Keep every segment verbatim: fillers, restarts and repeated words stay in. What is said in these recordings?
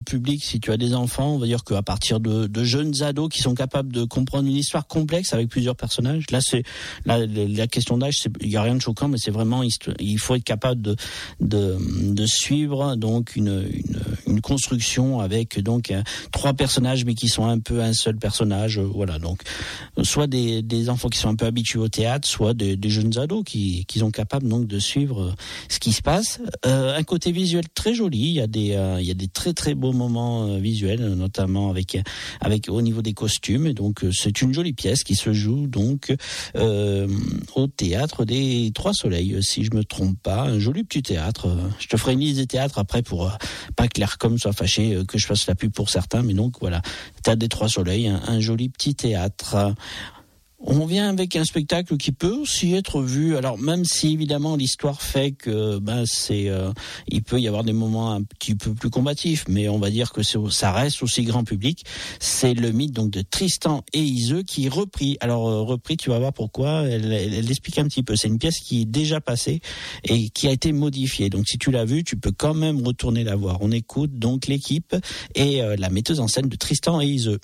public, si tu as des enfants, on va dire qu'à partir de, de jeunes ados qui sont capables de comprendre une histoire complexe avec plusieurs personnages. Là, c'est la, la question d'âge, il y a rien de choquant, mais c'est vraiment il faut être capable de de, de suivre donc une, une une construction avec donc un, trois personnages mais qui sont un peu un seul personnage. Voilà, donc soit des des enfants qui sont un peu habitués au théâtre, soit des, des jeunes ados qui qui sont capables donc de suivre ce qui se passe. Euh, un côté visuel très joli. Il y a des euh, il y a des très très beaux moments euh, visuels, notamment avec avec au niveau des costumes. Et donc euh, c'est une jolie pièce qui se joue donc euh, au théâtre des Trois Soleils, si je me trompe pas. Un joli petit théâtre. Je te ferai une liste des théâtres après pour euh, pas que l'Aircom soit fâché euh, que je fasse la pub pour certains, mais donc voilà, Théâtre des Trois Soleils, un, un joli petit théâtre. On vient avec un spectacle qui peut aussi être vu. Alors même si évidemment l'histoire fait que ben c'est, euh, il peut y avoir des moments un petit peu plus combatifs, mais on va dire que c'est, ça reste aussi grand public. C'est le mythe donc de Tristan et Iseult qui est repris. Alors euh, repris, tu vas voir pourquoi. Elle, elle, elle explique un petit peu. C'est une pièce qui est déjà passée et qui a été modifiée. Donc si tu l'as vue, tu peux quand même retourner la voir. On écoute donc l'équipe et euh, la metteuse en scène de Tristan et Iseult.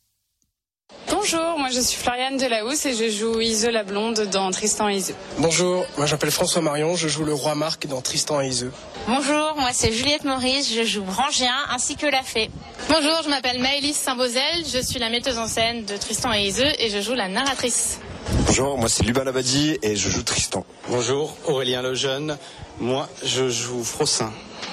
Bonjour, moi je suis Floriane Delahousse et je joue Iseult la blonde dans Tristan et Iseult. Bonjour, moi j'appelle François Marion, je joue le roi Marc dans Tristan et Iseult. Bonjour, moi c'est Juliette Maurice, je joue Brangien ainsi que la fée. Bonjour, je m'appelle Maëlys Saint-Beauzel, je suis la metteuse en scène de Tristan et Iseult et je joue la narratrice. Bonjour, moi c'est Lubin Labadie et je joue Tristan. Bonjour, Aurélien Lejeune, moi je joue Froussin.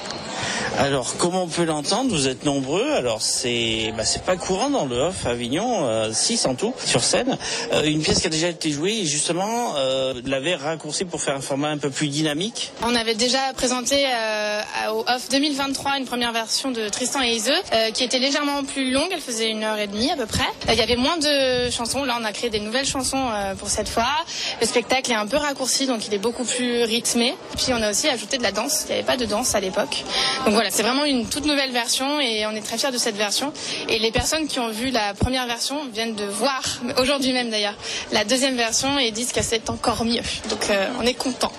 Alors, comme on peut l'entendre, vous êtes nombreux. Alors, c'est bah, c'est pas courant dans le off à Avignon, euh, six en tout, sur scène. Euh, une pièce qui a déjà été jouée et justement, euh, l'avait raccourcie pour faire un format un peu plus dynamique. On avait déjà présenté euh, au off deux mille vingt-trois une première version de Tristan et Iseult euh, qui était légèrement plus longue. Elle faisait une heure et demie à peu près. Il y avait moins de chansons. Là, on a créé des nouvelles chansons euh, pour cette fois. Le spectacle est un peu raccourci, donc il est beaucoup plus rythmé. Puis on a aussi ajouté de la danse. Il n'y avait pas de danse à l'époque. Donc voilà, c'est vraiment une toute nouvelle version et on est très fiers de cette version. Et les personnes qui ont vu la première version viennent de voir, aujourd'hui même d'ailleurs, la deuxième version et disent que c'est encore mieux. Donc euh, on est contents.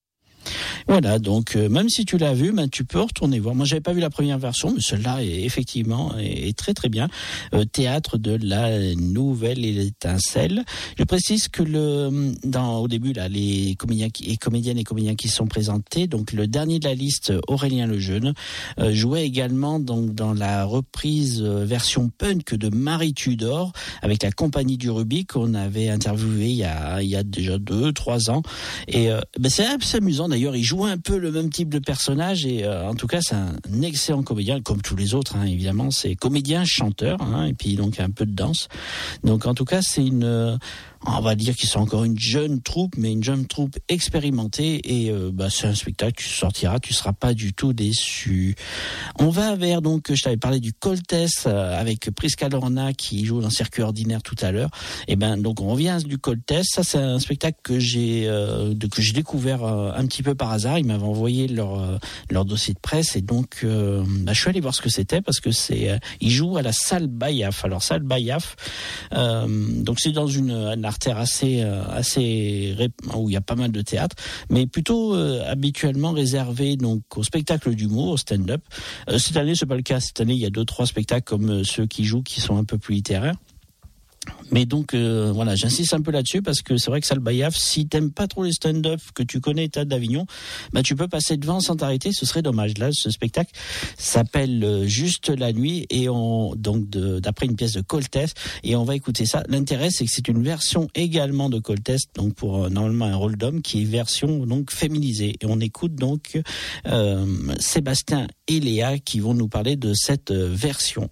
Voilà, donc euh, même si tu l'as vu, ben, tu peux retourner voir. Moi, j'avais pas vu la première version, mais celle-là est effectivement est, est très très bien. Euh, théâtre de la nouvelle étincelle. Je précise que le dans au début là, les comédiens qui, et comédiennes et comédiens qui sont présentés, donc le dernier de la liste, Aurélien Lejeune, euh, jouait également donc dans la reprise euh, version punk de Marie Tudor avec la compagnie du Rubik qu'on avait interviewé il y a il y a déjà deux trois ans. Et euh, ben, c'est assez amusant d'ailleurs. Il joue un peu le même type de personnage et euh, en tout cas c'est un excellent comédien comme tous les autres hein, évidemment, c'est comédien chanteur hein, et puis donc un peu de danse, donc en tout cas c'est une euh, on va dire qu'ils sont encore une jeune troupe, mais une jeune troupe expérimentée et euh, bah, c'est un spectacle, tu sortiras, tu seras pas du tout déçu. On va vers donc, je t'avais parlé du Coltès euh, avec Prisca Lorna qui joue dans Circuit Ordinaire tout à l'heure. Et ben donc on revient du Coltès. Ça c'est un spectacle que j'ai euh, de, que j'ai découvert euh, un petit peu par hasard. Ils m'avaient envoyé leur euh, leur dossier de presse et donc euh, bah, je suis allé voir ce que c'était parce que c'est euh, ils jouent à la salle Bayaf. Alors salle Bayaf, euh, donc c'est dans une, une artère assez euh, assez où il y a pas mal de théâtre, mais plutôt euh, habituellement réservé donc au spectacle d'humour, au stand-up. Euh, cette année c'est pas le cas. Cette année il y a deux trois spectacles comme euh, ceux qui jouent qui sont un peu plus littéraires. Mais donc euh, voilà, j'insiste un peu là-dessus parce que c'est vrai que Salle Bayaf, si t'aimes pas trop les stand-up, que tu connais Théâtre d'Avignon, bah tu peux passer devant sans t'arrêter, ce serait dommage. Là, ce spectacle s'appelle euh, Juste la nuit et on donc de, d'après une pièce de Coltès et on va écouter ça. L'intérêt c'est que c'est une version également de Coltès, donc pour euh, normalement un rôle d'homme qui est version donc féminisée et on écoute donc euh, Sébastien et Léa qui vont nous parler de cette euh, version.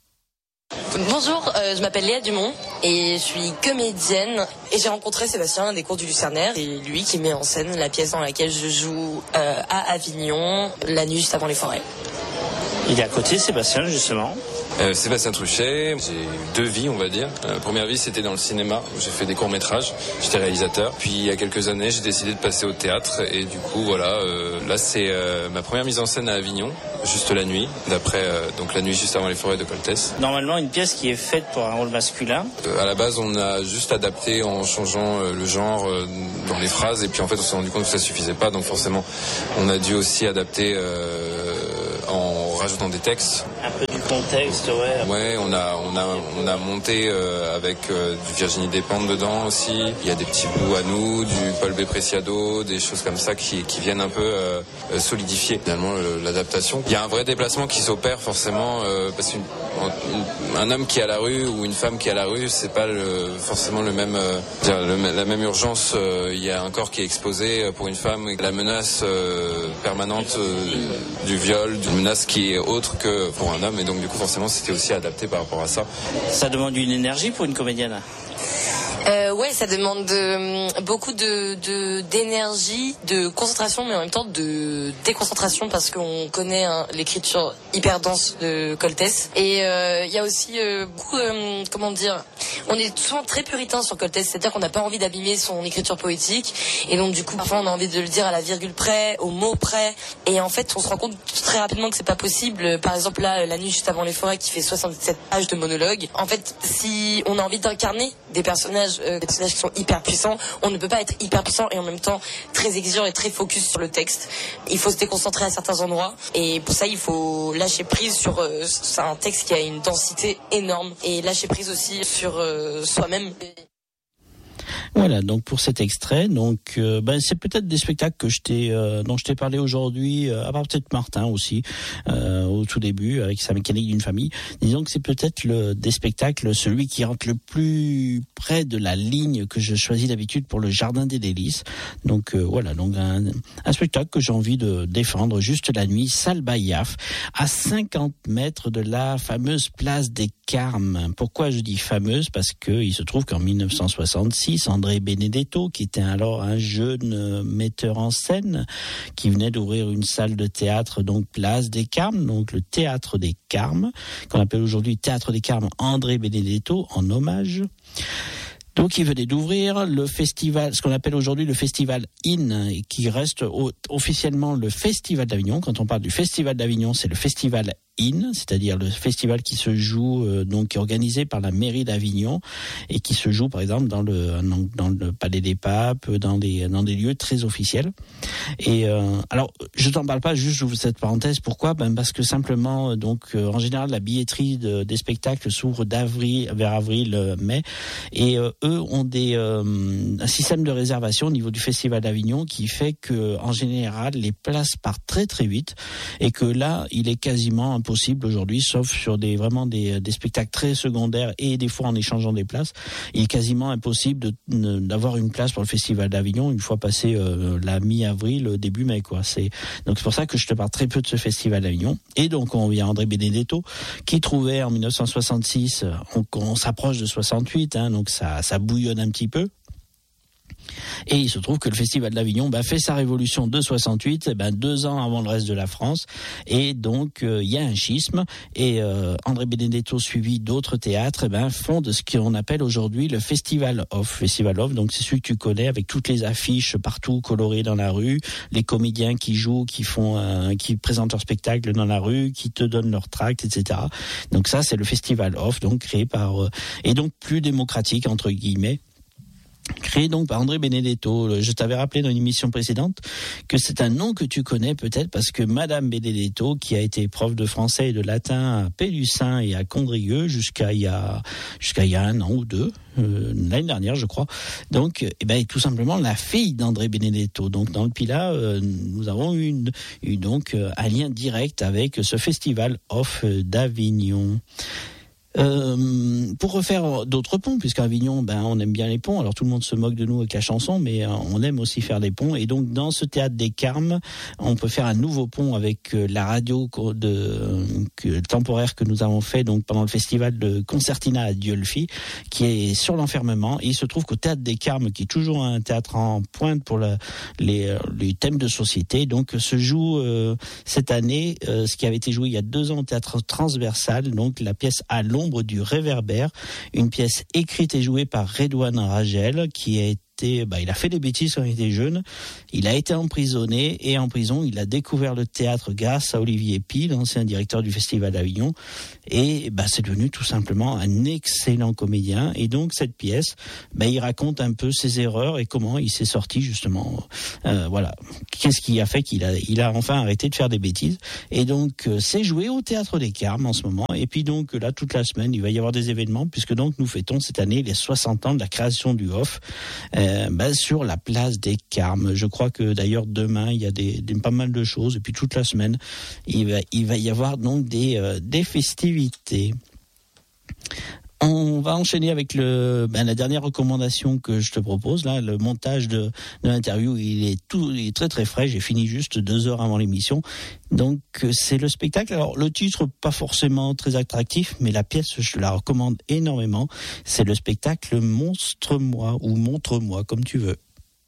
Bonjour, euh, je m'appelle Léa Dumont et je suis comédienne et j'ai rencontré Sébastien à des cours du Lucernaire. C'est lui qui met en scène la pièce dans laquelle je joue euh, à Avignon, La nuit juste avant les forêts. Il est à côté, Sébastien, justement. Euh, Sébastien Truchet, j'ai eu deux vies on va dire. La euh, première vie c'était dans le cinéma où j'ai fait des courts-métrages, j'étais réalisateur. Puis il y a quelques années j'ai décidé de passer au théâtre et du coup voilà, euh, là c'est euh, ma première mise en scène à Avignon, Juste la nuit, d'après euh, donc La nuit juste avant les forêts de Coltès. Normalement une pièce qui est faite pour un rôle masculin. Euh, à la base on a juste adapté en changeant euh, le genre euh, dans les phrases et puis en fait on s'est rendu compte que ça suffisait pas donc forcément on a dû aussi adapter euh, en rajoutant des textes Un peu du contexte, ouais. Ouais, on a, on a, on a monté euh, avec euh, du Virginie Despentes dedans aussi. Il y a des petits bouts à nous, du Paul B. Preciado, des choses comme ça qui, qui viennent un peu euh, solidifier finalement le, l'adaptation. Il y a un vrai déplacement qui s'opère forcément euh, parce qu'un homme qui est à la rue ou une femme qui est à la rue, c'est pas le, forcément le même, euh, dire, le, la même urgence. Euh, il y a un corps qui est exposé pour une femme, la menace euh, permanente euh, du viol, d'une menace qui est autre que pour un homme, et donc du coup forcément c'était aussi adapté par rapport à ça. Ça demande une énergie pour une comédienne. Euh, ouais, ça demande de, beaucoup de, de d'énergie, de concentration, mais en même temps de déconcentration parce qu'on connaît hein, l'écriture hyper dense de Coltès. Et il euh, y a aussi euh, beaucoup, euh, comment dire, on est souvent très puritain sur Coltès, c'est-à-dire qu'on n'a pas envie d'abîmer son écriture poétique, et donc du coup parfois on a envie de le dire à la virgule près, au mot près, et en fait on se rend compte très rapidement que c'est pas possible. Par exemple là, La nuit juste avant les forêts qui fait soixante-sept pages de monologue. En fait, si on a envie d'incarner des personnages Euh, des personnages qui sont hyper puissants, on ne peut pas être hyper puissant et en même temps très exigeant et très focus sur le texte. Il faut se déconcentrer à certains endroits et pour ça il faut lâcher prise sur euh, c'est un texte qui a une densité énorme et lâcher prise aussi sur euh, soi-même. Voilà, donc pour cet extrait, donc euh, ben c'est peut-être des spectacles que je t'ai euh, dont je t'ai parlé aujourd'hui, euh, à part peut-être Martin aussi euh, au tout début avec sa mécanique d'une famille. Disons que c'est peut-être le des spectacles celui qui rentre le plus près de la ligne que je choisis d'habitude pour le Jardin des Délices. Donc euh, voilà, donc un, un spectacle que j'ai envie de défendre juste la nuit, salle Baillaf, à cinquante mètres de la fameuse place des Carmes. Pourquoi je dis fameuse? Parce que il se trouve qu'en mille neuf cent soixante-six, André Benedetto, qui était alors un jeune metteur en scène, qui venait d'ouvrir une salle de théâtre, donc place des Carmes, donc le théâtre des Carmes, qu'on appelle aujourd'hui théâtre des Carmes André Benedetto, en hommage. Donc, il venait d'ouvrir le festival, ce qu'on appelle aujourd'hui le festival In, qui reste au, officiellement le Festival d'Avignon. Quand on parle du Festival d'Avignon, c'est le Festival In, c'est-à-dire le festival qui se joue, euh, donc qui est organisé par la mairie d'Avignon et qui se joue, par exemple, dans le dans le Palais des Papes, dans des dans des lieux très officiels. Et euh, alors, je t'en parle pas, juste j'ouvre cette parenthèse. Pourquoi? Ben parce que simplement, donc, euh, en général, la billetterie de, des spectacles s'ouvre d'avril vers avril, euh, mai, et euh, eux ont des euh, un système de réservation au niveau du Festival d'Avignon qui fait que, en général, les places partent très très vite et que là, il est quasiment possible aujourd'hui, sauf sur des vraiment des, des spectacles très secondaires et des fois en échangeant des places, il est quasiment impossible de, d'avoir une place pour le Festival d'Avignon une fois passé euh, la mi-avril, début mai, quoi. C'est donc c'est pour ça que je te parle très peu de ce Festival d'Avignon. Et donc on vient André Benedetto qui trouvait en mille neuf cent soixante-six, on, on s'approche de soixante-huit, hein, donc ça ça bouillonne un petit peu. Et il se trouve que le Festival d'Avignon bah, fait sa révolution de soixante-huit, bah, deux ans avant le reste de la France. Et donc, il euh, y a un schisme. Et euh, André Benedetto, suivi d'autres théâtres, bah, font de ce qu'on appelle aujourd'hui le Festival Off. Festival Off, donc c'est celui que tu connais, avec toutes les affiches partout colorées dans la rue, les comédiens qui jouent, qui font, euh, qui présentent leur spectacle dans la rue, qui te donnent leur tract, et cetera. Donc ça, c'est le Festival Off, donc créé par... Euh, et donc plus démocratique, entre guillemets. Créé donc par André Benedetto. Je t'avais rappelé dans une émission précédente que c'est un nom que tu connais peut-être parce que Madame Benedetto, qui a été prof de français et de latin à Pélussin et à Condrieu jusqu'à il y a jusqu'à il y a un an ou deux, euh, l'année dernière je crois. Donc, eh ben, tout simplement la fille d'André Benedetto. Donc dans le Pilat, euh, nous avons eu, une, eu donc un lien direct avec ce festival Off d'Avignon. Euh, pour refaire d'autres ponts, puisqu'à Avignon, ben, on aime bien les ponts. Alors tout le monde se moque de nous avec la chanson, mais euh, on aime aussi faire des ponts. Et donc dans ce théâtre des Carmes, on peut faire un nouveau pont avec euh, la radio de, euh, que, temporaire que nous avons fait donc pendant le festival de Concertina à Dieulfi, qui est sur l'enfermement. Et il se trouve qu'au théâtre des Carmes, qui est toujours un théâtre en pointe pour la, les, les thèmes de société, donc se joue euh, cette année euh, ce qui avait été joué il y a deux ans au théâtre transversal, donc la pièce À l'ombre du réverbère, une pièce écrite et jouée par Redouane Ragel, qui est été, bah, il a fait des bêtises quand il était jeune. Il a été emprisonné et en prison, il a découvert le théâtre grâce à Olivier Py, l'ancien directeur du Festival d'Avignon. Et bah, c'est devenu tout simplement un excellent comédien. Et donc cette pièce, bah, il raconte un peu ses erreurs et comment il s'est sorti justement. Euh, voilà, qu'est-ce qui a fait qu'il a, il a enfin arrêté de faire des bêtises. Et donc euh, c'est joué au Théâtre des Carmes en ce moment. Et puis donc là, toute la semaine, il va y avoir des événements puisque donc nous fêtons cette année les soixante ans de la création du Hof euh, bah, sur la place des Carmes. Je crois que d'ailleurs demain il y a des, des pas mal de choses et puis toute la semaine il va il va y avoir donc des euh, des festivités. On va enchaîner avec le, ben, la dernière recommandation que je te propose. Là, le montage de, de l'interview, il est tout, il est très très frais. J'ai fini juste deux heures avant l'émission. Donc, c'est le spectacle. Alors, le titre, pas forcément très attractif, mais la pièce, je te la recommande énormément. C'est le spectacle Monstre-moi ou Montre-moi, comme tu veux.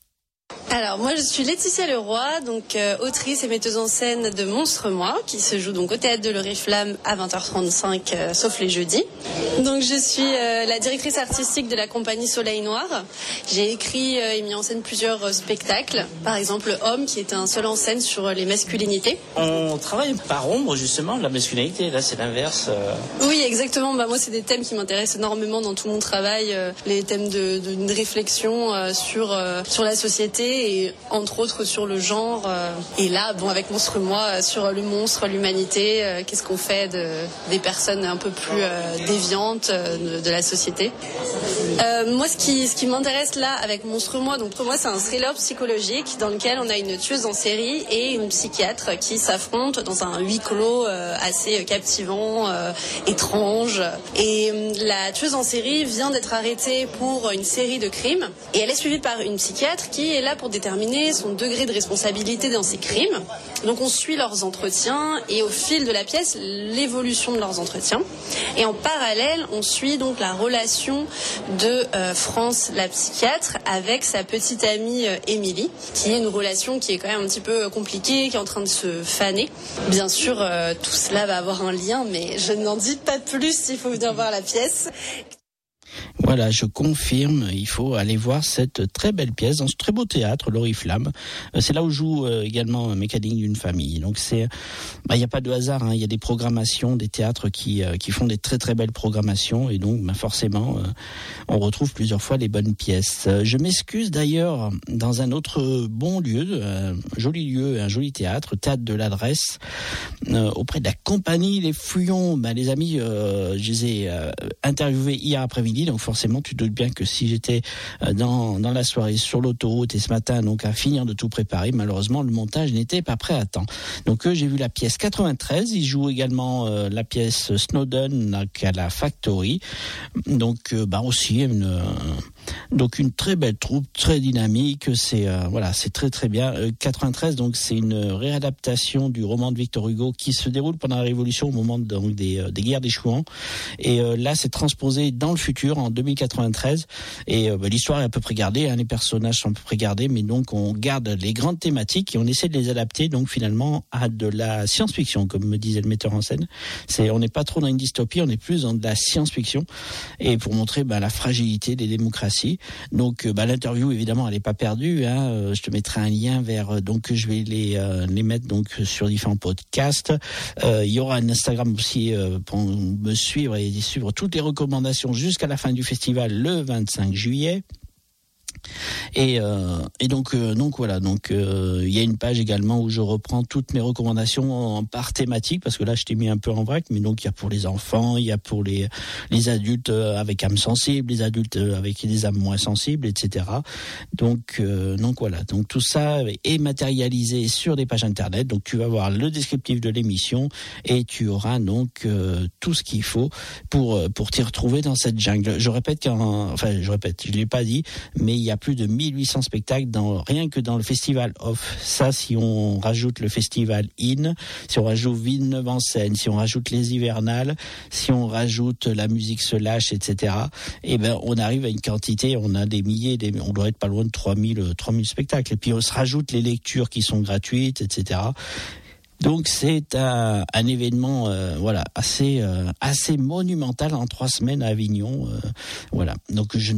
Alors moi je suis Laetitia Leroy, donc euh, autrice et metteuse en scène de Monstre-moi, qui se joue donc au théâtre de l'Oriflamme à vingt heures trente-cinq, euh, sauf les jeudis. Donc je suis euh, la directrice artistique de la compagnie Soleil Noir. J'ai écrit euh, et mis en scène plusieurs euh, spectacles, par exemple Homme, qui est un seul en scène sur euh, les masculinités. On travaille par ombre justement, la masculinité, là c'est l'inverse. Euh... Oui exactement, bah, moi c'est des thèmes qui m'intéressent énormément dans tout mon travail, euh, les thèmes de, de, de réflexion euh, sur, euh, sur la société et entre autres sur le genre. Euh, et là, bon, avec Monstre-moi, euh, sur le monstre, l'humanité, euh, qu'est-ce qu'on fait de, des personnes un peu plus euh, déviantes euh, de, de la société. Euh, moi, ce qui, ce qui m'intéresse là avec Monstre-moi, donc pour moi, c'est un thriller psychologique dans lequel on a une tueuse en série et une psychiatre qui s'affrontent dans un huis clos euh, assez captivant, euh, étrange. Et euh, la tueuse en série vient d'être arrêtée pour une série de crimes et elle est suivie par une psychiatre qui est là pour déterminer son degré de responsabilité dans ces crimes. Donc on suit leurs entretiens et au fil de la pièce, l'évolution de leurs entretiens. Et en parallèle, on suit donc la relation de euh, France, la psychiatre, avec sa petite amie euh, Émilie, qui est une relation qui est quand même un petit peu compliquée, qui est en train de se faner. Bien sûr, euh, tout cela va avoir un lien, mais je n'en dis pas plus, il faut venir voir la pièce. Voilà, je confirme, il faut aller voir cette très belle pièce dans ce très beau théâtre, l'Oriflamme. C'est là où joue euh, également Mécanique d'une famille. Donc c'est, bah, il n'y a pas de hasard, hein. Il y a des programmations, des théâtres qui euh, qui font des très très belles programmations et donc bah, forcément euh, on retrouve plusieurs fois les bonnes pièces. Euh, je m'excuse d'ailleurs dans un autre bon lieu, un joli lieu, un joli théâtre, théâtre de l'Adresse, euh, auprès de la compagnie Les Fouillons. Bah, les amis, euh, je les ai euh, interviewés hier après-midi, donc forcément, tu te doutes bien que si j'étais dans, dans la soirée sur l'autoroute et ce matin, donc à finir de tout préparer, malheureusement, le montage n'était pas prêt à temps. Donc, euh, j'ai vu la pièce quatre-vingt-treize. Ils jouent également euh, la pièce Snowden donc, à la Factory. Donc, euh, bah aussi une, euh, donc une très belle troupe, très dynamique. C'est euh, voilà, c'est très très bien. Euh, quatre-vingt-treize, donc c'est une réadaptation du roman de Victor Hugo qui se déroule pendant la Révolution au moment donc des, euh, des guerres des Chouans. Et euh, là, c'est transposé dans le futur en deux mille quatre-vingt-treize et euh, bah, l'histoire est à peu près gardée, hein, les personnages sont à peu près gardés, mais donc on garde les grandes thématiques et on essaie de les adapter donc finalement à de la science-fiction, comme me disait le metteur en scène. C'est, on n'est pas trop dans une dystopie, on est plus dans de la science-fiction et pour montrer bah, la fragilité des démocraties. Donc bah, l'interview évidemment elle n'est pas perdue, hein. Euh, je te mettrai un lien vers, donc je vais les euh, les mettre donc sur différents podcasts. Euh, il y aura un Instagram aussi euh, pour me suivre et suivre toutes les recommandations jusqu'à la fin du festival le vingt-cinq juillet. Et, euh, et donc, euh, donc voilà. Donc, euh, il y a une page également où je reprends toutes mes recommandations en, par thématique, parce que là, je t'ai mis un peu en vrac. Mais donc, il y a pour les enfants, il y a pour les les adultes avec âme sensible, les adultes avec des âmes moins sensibles, et cetera. Donc, euh, donc voilà. Donc tout ça est matérialisé sur des pages internet. Donc, tu vas voir le descriptif de l'émission et tu auras donc euh, tout ce qu'il faut pour pour t'y retrouver dans cette jungle. Je répète qu'en, enfin, je répète, je l'ai pas dit, mais il y a plus de mille huit cents spectacles dans, rien que dans le festival Off. Ça, si on rajoute le festival In, si on rajoute Villeneuve en scène, si on rajoute les hivernales, si on rajoute la musique se lâche, et cetera, eh ben, on arrive à une quantité, on a des milliers, des, on doit être pas loin de trois mille spectacles. Et puis, on se rajoute les lectures qui sont gratuites, et cetera. Donc c'est un, un événement euh, voilà assez euh, assez monumental en trois semaines à Avignon, euh, voilà. Donc je ne peux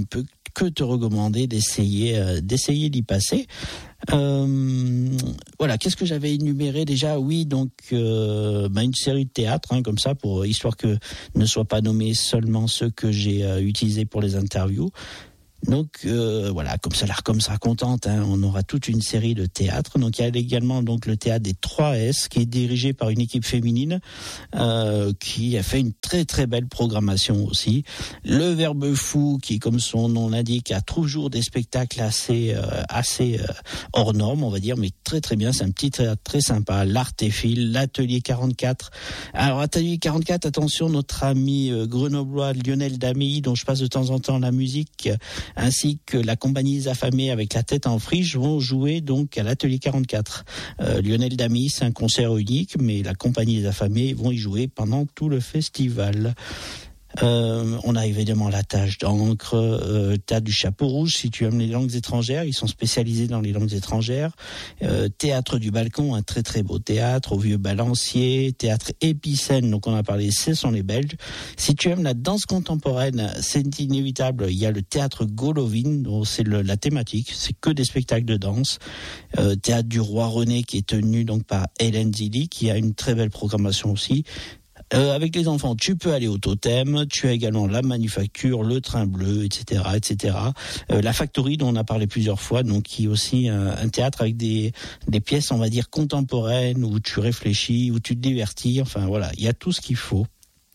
que te recommander d'essayer, euh, d'essayer d'y passer. Euh, voilà, qu'est-ce que j'avais énuméré déjà? Oui, donc euh, bah une série de théâtre, hein, comme ça, pour histoire que ne soient pas nommés seulement ceux que j'ai euh, utilisés pour les interviews. Donc euh, voilà, comme ça l'Arcom sera contente, hein, on aura toute une série de théâtres. Donc il y a également donc le théâtre des trois S qui est dirigé par une équipe féminine euh, qui a fait une très très belle programmation aussi. Le Verbe Fou qui, comme son nom l'indique, a toujours des spectacles assez euh, assez euh, hors normes, on va dire, mais très très bien. C'est un petit théâtre très sympa. L'Artéphile, l'Atelier quarante-quatre. Alors Atelier quarante-quatre, attention, notre ami euh, grenoblois Lionel Damy, dont je passe de temps en temps la musique, ainsi que la compagnie Les Affamés avec la tête en friche vont jouer donc à l'Atelier quarante-quatre. Euh, Lionel Damy, c'est un concert unique, mais la compagnie Les Affamés vont y jouer pendant tout le festival. Euh, on a évidemment la Tâche d'encre, euh, Théâtre du Chapeau Rouge, si tu aimes les langues étrangères, ils sont spécialisés dans les langues étrangères. Euh, Théâtre du Balcon, un très très beau théâtre, au Vieux Balancier. Théâtre Épicène, donc on a parlé, ce sont les Belges. Si tu aimes la danse contemporaine, c'est inévitable, il y a le Théâtre Golovin, dont c'est le, la thématique, c'est que des spectacles de danse. Euh, Théâtre du Roi René, qui est tenu donc par Hélène Zilli, qui a une très belle programmation aussi. Euh, avec les enfants, tu peux aller au Totem, tu as également la Manufacture, le Train Bleu, et cetera, et cetera. Euh, la Factory, dont on a parlé plusieurs fois, donc qui est aussi un, un théâtre avec des, des pièces, on va dire, contemporaines, où tu réfléchis, où tu te divertis, enfin voilà, il y a tout ce qu'il faut.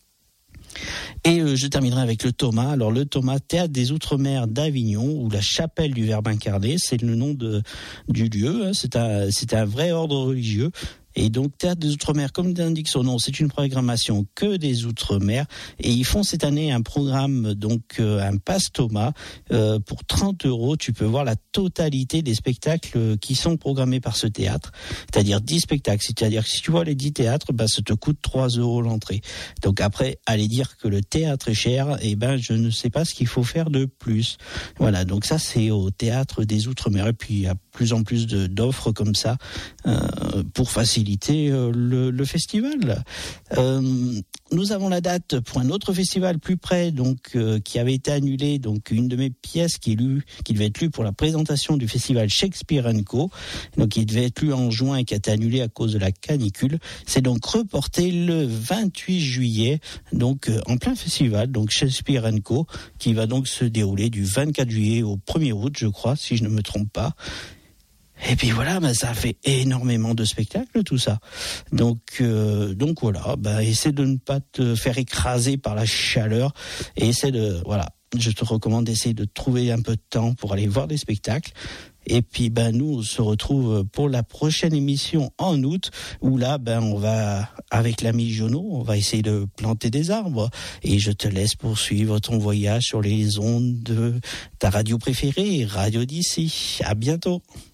Et euh, je terminerai avec le Thomas. Alors le Thomas, Théâtre des Outre-mer d'Avignon, ou la Chapelle du Verbe incarné, c'est le nom de, du lieu, hein. c'est, un, c'est un vrai ordre religieux. Et donc, Théâtre des Outre-mer, comme l'indique son nom, c'est une programmation que des Outre-mer. Et ils font cette année un programme, donc euh, un pass Thomas. Euh, pour trente euros, tu peux voir la totalité des spectacles qui sont programmés par ce théâtre. C'est-à-dire dix spectacles. C'est-à-dire que si tu vois les dix théâtres, bah, ça te coûte trois euros l'entrée. Donc après, aller dire que le théâtre est cher, eh ben, je ne sais pas ce qu'il faut faire de plus. Voilà, donc ça, c'est au Théâtre des Outre-mer. Et puis, il y a plus en plus de, d'offres comme ça euh, pour faciliter Le, le festival. Euh, nous avons la date pour un autre festival plus près, donc euh, qui avait été annulé. Donc une de mes pièces qui est lue, qui devait être lue pour la présentation du festival Shakespeare and Co. Donc qui devait être lue en juin et qui a été annulé à cause de la canicule. C'est donc reporté le vingt-huit juillet, donc euh, en plein festival, donc Shakespeare and Co. qui va donc se dérouler du vingt-quatre juillet au premier août, je crois, si je ne me trompe pas. Et puis voilà, bah, ça fait énormément de spectacles, tout ça. Donc, euh, donc voilà, bah, essaie de ne pas te faire écraser par la chaleur et essaie de, voilà, je te recommande d'essayer de trouver un peu de temps pour aller voir des spectacles. Et puis, ben, nous, on se retrouve pour la prochaine émission en août, où là, ben, on va, avec l'ami Jono, on va essayer de planter des arbres. Et je te laisse poursuivre ton voyage sur les ondes de ta radio préférée, Radio d'ici. À bientôt.